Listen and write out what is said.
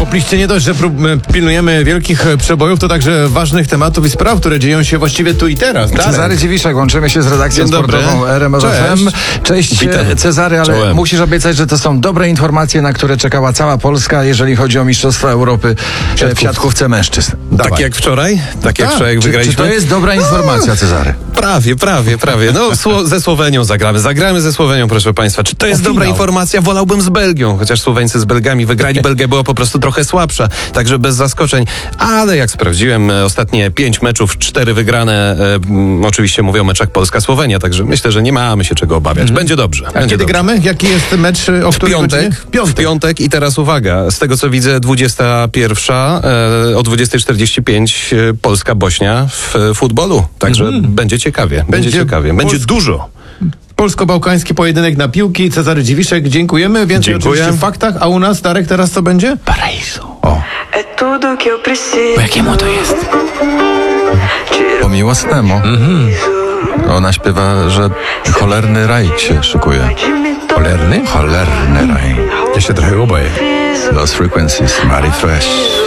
Topliście nie dość, że pilnujemy wielkich przebojów, to także ważnych tematów i spraw, które dzieją się właściwie tu i teraz. Cezary Dziwiszek, łączymy się z redakcją sportową RMF FM. Cześć Cezary, ale musisz obiecać, że to są dobre informacje, na które czekała cała Polska, jeżeli chodzi o Mistrzostwa Europy w siatkówce mężczyzn. Tak jak wczoraj? Tak jak wczoraj, jak wygraliśmy? Czy to jest dobra informacja, Cezary? Prawie. No, ze Słowenią zagramy ze Słowenią, proszę państwa. Czy to jest dobra informacja? Wolałbym z Belgią, chociaż Słoweńcy z Belgami wygrali. Belgia była po prostu trochę słabsza, także bez zaskoczeń. Ale jak sprawdziłem, ostatnie 5 meczów, 4 wygrane. Oczywiście mówię o meczach Polska-Słowenia, także myślę, że nie mamy się czego obawiać. Będzie dobrze. A kiedy gramy? Jaki jest mecz? W piątek i teraz uwaga, z tego co widzę 21, o 20:45 Polska-Bośnia w futbolu. Także będzie ciekawie. Będzie dużo. Polsko-bałkański pojedynek na piłki. Cezary Dziwiszek, dziękujemy. Więcej oczywiście w faktach. A u nas, Darek, teraz co będzie? Paraíso. O. Po jakiemu to jest? Po miłosnemu. Ona śpiewa, że cholerny raj się szykuje. Cholerny? Cholerny raj. Ja się trochę oboję. Los Frequencies, Mary Fresh.